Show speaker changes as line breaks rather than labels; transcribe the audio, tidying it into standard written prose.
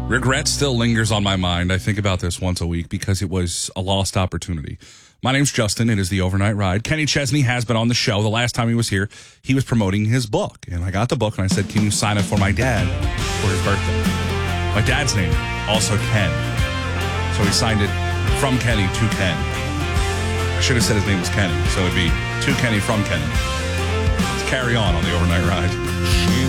Regret still lingers on my mind. I think about this once a week because it was a lost opportunity. My name's Justin. It is the Overnight Ride. Kenny Chesney has been on the show. The last time he was here, he was promoting his book. And I got the book and I said, can you sign it for my dad for his birthday? My dad's name, also Ken. So he signed it from Kenny to Ken. I should have said his name was Kenny. So it'd be to Kenny from Kenny. Let's carry on the Overnight Ride.
She